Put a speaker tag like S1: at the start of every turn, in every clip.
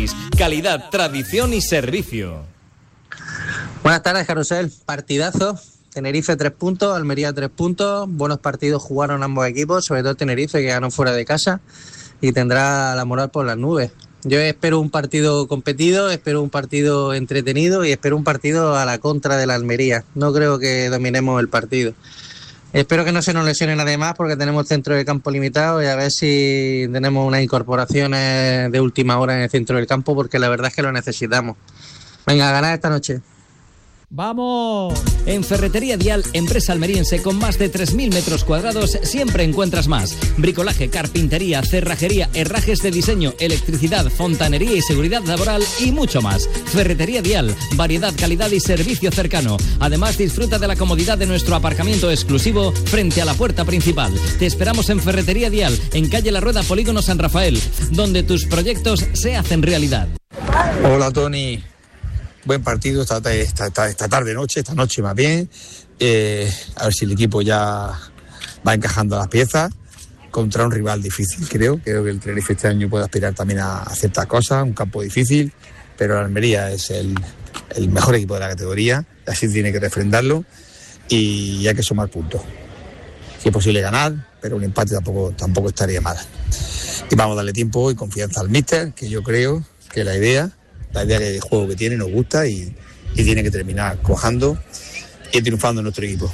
S1: Matis. Calidad, tradición y servicio.
S2: Buenas tardes, Carrusel. Partidazo. Tenerife 3 puntos, Almería 3 puntos. Buenos partidos jugaron ambos equipos, sobre todo Tenerife, que ganó fuera de casa y tendrá la moral por las nubes. Yo espero un partido competido, espero un partido entretenido y espero un partido a la contra de la Almería. No creo que dominemos el partido. Espero que no se nos lesionen además, porque tenemos centro de campo limitado, y a ver si tenemos unas incorporaciones de última hora en el centro del campo, porque la verdad es que lo necesitamos. Venga, a ganar esta noche.
S1: ¡Vamos! En Ferretería Dial, empresa almeriense con más de 3.000 metros cuadrados, siempre encuentras más. Bricolaje, carpintería, cerrajería, herrajes de diseño, electricidad, fontanería y seguridad laboral y mucho más. Ferretería Dial, variedad, calidad y servicio cercano. Además, disfruta de la comodidad de nuestro aparcamiento exclusivo frente a la puerta principal. Te esperamos en Ferretería Dial, en calle La Rueda, Polígono San Rafael, donde tus proyectos se hacen realidad.
S3: Hola, Tony. Buen partido esta tarde-noche, esta noche más bien. A ver si el equipo ya va encajando las piezas contra un rival difícil, creo. Creo que el Tenerife este año puede aspirar también a ciertas cosas, un campo difícil, pero la Almería es el mejor equipo de la categoría, así tiene que refrendarlo y hay que sumar puntos. Si es posible ganar, pero un empate tampoco estaría mal. Y vamos a darle tiempo y confianza al míster, que yo creo que la idea de juego que tiene nos gusta y tiene que terminar cojando y triunfando en nuestro equipo.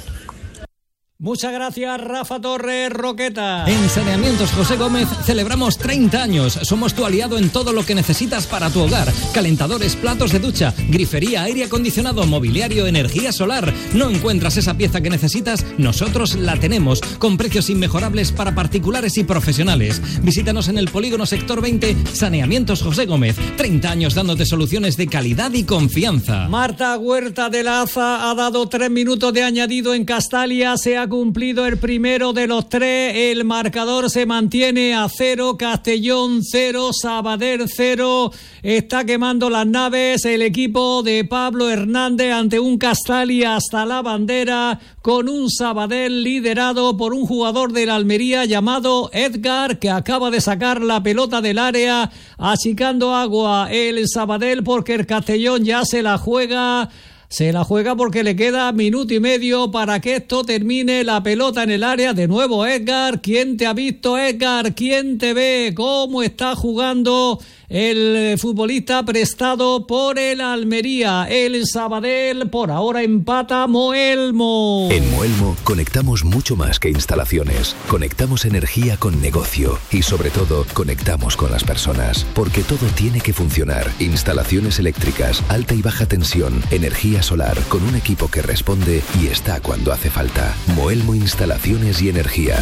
S4: Muchas gracias, Rafa Torres, Roqueta.
S1: En Saneamientos José Gómez celebramos 30 años. Somos tu aliado en todo lo que necesitas para tu hogar. Calentadores, platos de ducha, grifería, aire acondicionado, mobiliario, energía solar. ¿No encuentras esa pieza que necesitas? Nosotros la tenemos, con precios inmejorables para particulares y profesionales. Visítanos en el Polígono Sector 20, Saneamientos José Gómez. 30 años dándote soluciones de calidad y confianza.
S4: Marta Huerta de la Aza ha dado 3 minutos de añadido en Castalia. Se ha cumplido el primero de los 3. El marcador se mantiene a 0. Castellón 0, Sabadell 0. Está quemando las naves el equipo de Pablo Hernández ante un Castalia hasta la bandera, con un Sabadell liderado por un jugador de la Almería llamado Edgar, que acaba de sacar la pelota del área, achicando agua el Sabadell, porque el Castellón ya se la juega porque le queda minuto y medio para que esto termine. La pelota en el área, de nuevo Edgar. ¿Quién te ha visto, Edgar? ¿Quién te ve? ¿Cómo está jugando el futbolista prestado por el Almería? El Sabadell por ahora empata Moelmo.
S5: En Moelmo conectamos mucho más que instalaciones. Conectamos energía con negocio y sobre todo conectamos con las personas, porque todo tiene que funcionar. Instalaciones eléctricas, alta y baja tensión, energía solar, con un equipo que responde y está cuando hace falta. Moelmo Instalaciones y Energía,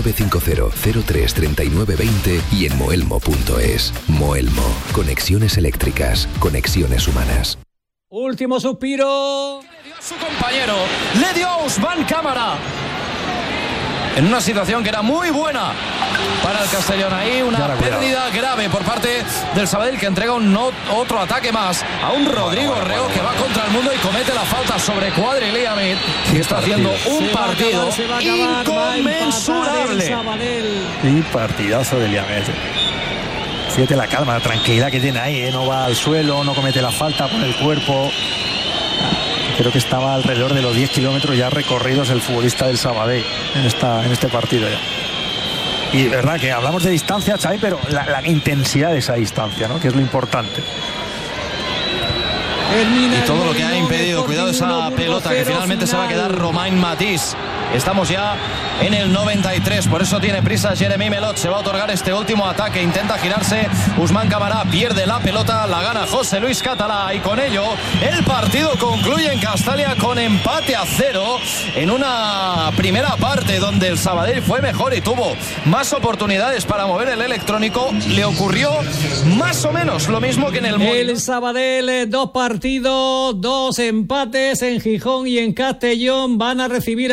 S5: 950-03-3920 y en moelmo.es. Moelmo, conexiones eléctricas, conexiones humanas.
S4: Último suspiro.
S6: Le dio su compañero, le dio a Usman Cámara, en una situación que era muy buena para el Castellón. Ahí una pérdida grave por parte del Sabadell, que entrega otro ataque más a un Rodrigo Reo que va contra el mundo y comete la falta sobre Cuadri Liamit, que está haciendo un partido inconmensurable.
S7: Y partidazo de Liamit. Fíjate la calma, la tranquilidad que tiene ahí, ¿eh? No va al suelo, no comete la falta por el cuerpo. Creo que estaba alrededor de los 10 kilómetros ya recorridos el futbolista del Sabadell en este partido ya. Y verdad que hablamos de distancia, Xavi, pero la intensidad de esa distancia, ¿no?, que es lo importante.
S6: Y todo lo que ha impedido, cuidado esa pelota que finalmente se va a quedar Romain Matís. Estamos ya en el 93, por eso tiene prisa Jeremy Melot. Se va a otorgar este último ataque, intenta girarse Usman Cámara, pierde la pelota, la gana José Luis Catalá, y con ello el partido concluye en Castalia con empate a 0 en una primera parte donde el Sabadell fue mejor y tuvo más oportunidades para mover el electrónico. Le ocurrió más o menos lo mismo que en el Móvil.
S4: El Sabadell, 2 partidos, 2 empates en Gijón y en Castellón. Van a recibir